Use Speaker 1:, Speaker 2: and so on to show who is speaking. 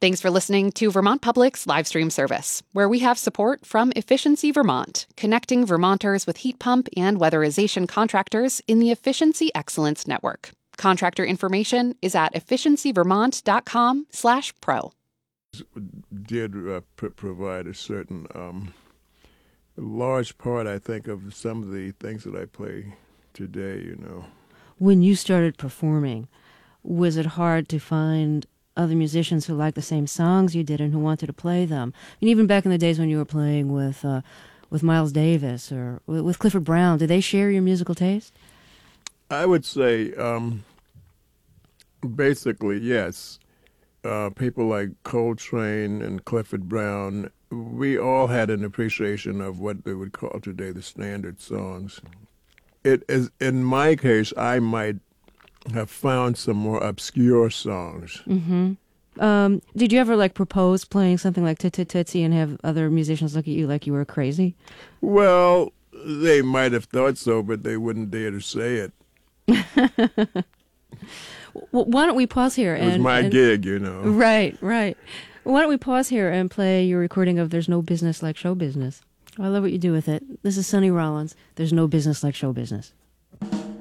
Speaker 1: Thanks for listening to Vermont Public's live stream service, where we have support from Efficiency Vermont, connecting Vermonters with heat pump and weatherization contractors in the Efficiency Excellence Network. Contractor information is at efficiencyvermont.com/pro.
Speaker 2: Did provide a certain large part, I think, of some of the things that I play today, you know.
Speaker 3: When you started performing, was it hard to find other musicians who liked the same songs you did and who wanted to play them? And even back in the days when you were playing with Miles Davis or with Clifford Brown, did they share your musical taste?
Speaker 2: I would say basically, yes. People like Coltrane and Clifford Brown, we all had an appreciation of what they would call today the standard songs. It is, in my case, I might have found some more obscure songs.
Speaker 3: Mm-hmm. Did you ever propose playing something like Tootsie and have other musicians look at you like you were crazy?
Speaker 2: Well, they might have thought so, but they wouldn't dare to say it.
Speaker 3: Well, why don't we pause here?
Speaker 2: It was my gig, you know.
Speaker 3: Right. Why don't we pause here and play your recording of There's No Business Like Show Business? I love what you do with it. This is Sonny Rollins. There's no business like show business.